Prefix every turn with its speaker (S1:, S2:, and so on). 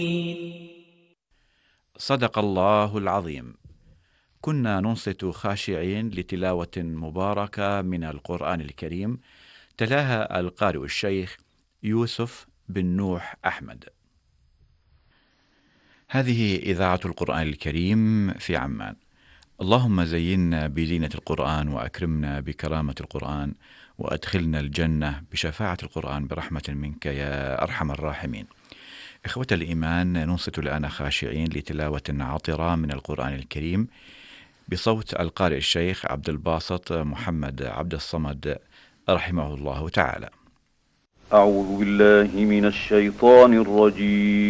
S1: صدق الله العظيم. كنا ننصت خاشعين لتلاوة مباركة من القرآن الكريم، تلاها القارئ الشيخ يوسف بن نوح أحمد. هذه إذاعة القرآن الكريم في عمان. اللهم زينا بزينة القرآن، وأكرمنا بكرامة القرآن، وأدخلنا الجنة بشفاعة القرآن برحمة منك يا أرحم الراحمين. إخوة الإيمان، ننصت الآن خاشعين لتلاوة عطرة من القرآن الكريم بصوت القارئ الشيخ عبد الباسط محمد عبد الصمد رحمه الله تعالى.
S2: أعوذ بالله من الشيطان الرجيم.